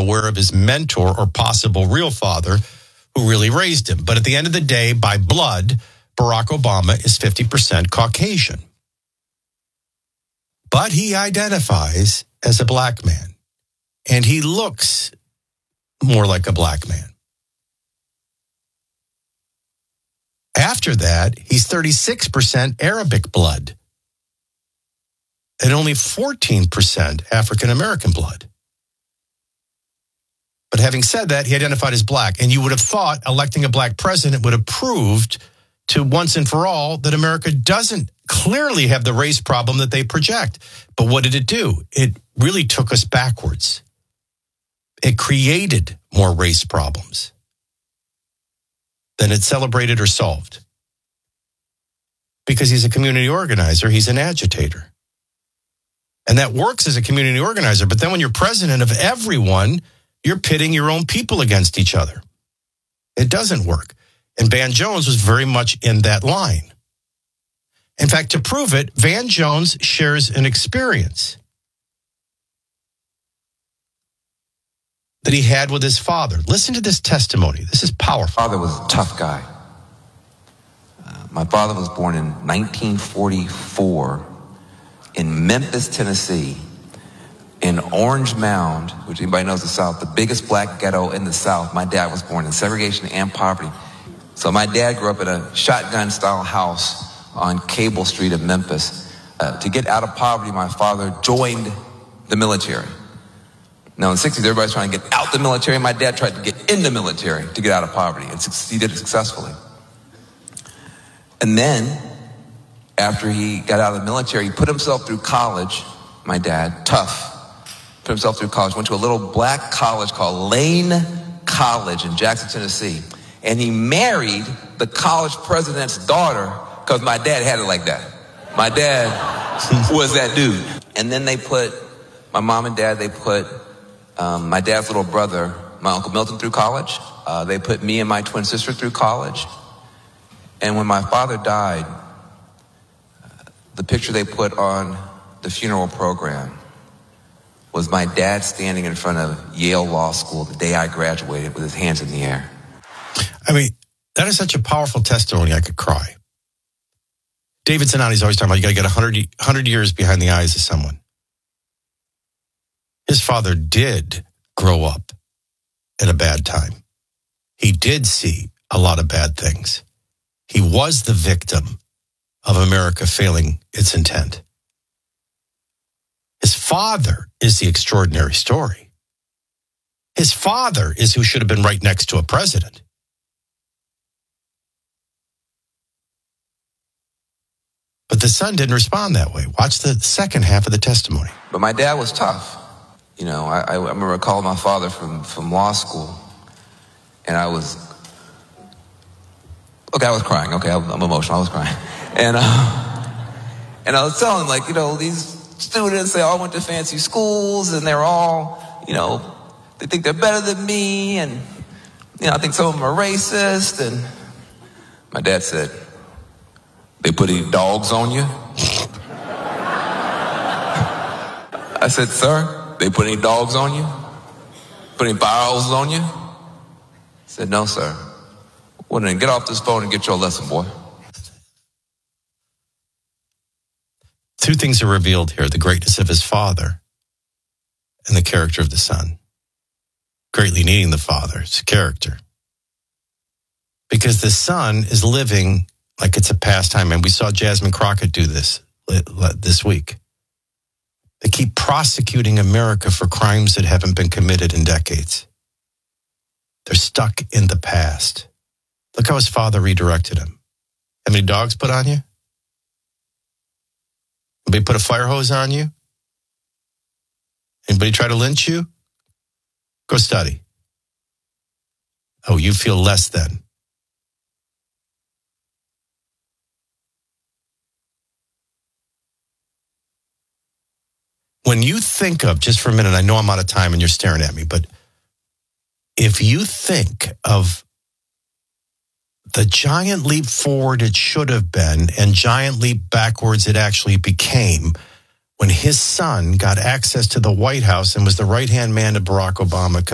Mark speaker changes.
Speaker 1: aware of his mentor or possible real father who really raised him. But at the end of the day, by blood, Barack Obama is 50% Caucasian. But he identifies as a black man, and he looks more like a black man. After that, he's 36% Arabic blood and only 14% African-American blood. But having said that, he identified as black, and you would have thought electing a black president would have proved to once and for all that America doesn't clearly have the race problem that they project. But what did it do? It really took us backwards. It created more race problems than it celebrated or solved. Because he's a community organizer, he's an agitator. And that works as a community organizer. But then when you're president of everyone, you're pitting your own people against each other. It doesn't work. And Van Jones was very much in that line. In fact, to prove it, Van Jones shares an experience that he had with his father. Listen to this testimony. This is powerful.
Speaker 2: My father was a tough guy. My father was born in 1944 in Memphis, Tennessee, in Orange Mound, which anybody knows the South, the biggest black ghetto in the South. My dad was born in segregation and poverty. So my dad grew up in a shotgun-style house on Cable Street in Memphis. To get out of poverty, my father joined the military. Now, in the 60s, everybody's trying to get out the military. My dad tried to get in the military to get out of poverty and succeeded successfully. And then, after he got out of the military, he put himself through college, my dad, tough, put himself through college, went to a little black college called Lane College in Jackson, Tennessee. And he married the college president's daughter because my dad had it like that. My dad was that dude. And then they put, my mom and dad, they put my dad's little brother, my Uncle Milton, through college. They put me and my twin sister through college. And when my father died, the picture they put on the funeral program was my dad standing in front of Yale Law School the day I graduated with his hands in the air.
Speaker 1: I mean, that is such a powerful testimony, I could cry. David Zanotti's always talking about you got to get 100 years behind the eyes of someone. His father did grow up at a bad time. He did see a lot of bad things. He was the victim of America failing its intent. His father is the extraordinary story. His father is who should have been right next to a president. But the son didn't respond that way. Watch the second half of the testimony.
Speaker 2: But my dad was tough. You know, I remember calling my father from law school, and I was crying. Okay, I'm emotional. I was crying. And I was telling him, like, you know, these students, they all went to fancy schools, and they're all, you know, they think they're better than me, and, you know, I think some of them are racist. And my dad said, "They put any dogs on you?" I said, "Sir, they put any dogs on you? Put any fire hoses on you?" He said, "No, sir." "Well, then get off this phone and get your lesson, boy."
Speaker 1: Two things are revealed here: the greatness of his father and the character of the son. Greatly needing the father's character. Because the son is living like it's a pastime. And we saw Jasmine Crockett do this week. They keep prosecuting America for crimes that haven't been committed in decades. They're stuck in the past. Look how his father redirected him. How many dogs put on you? Anybody put a fire hose on you? Anybody try to lynch you? Go study. Oh, you feel less than. When you think of, just for a minute, I know I'm out of time and you're staring at me, but if you think of the giant leap forward it should have been and giant leap backwards it actually became when his son got access to the White House and was the right-hand man to Barack Obama,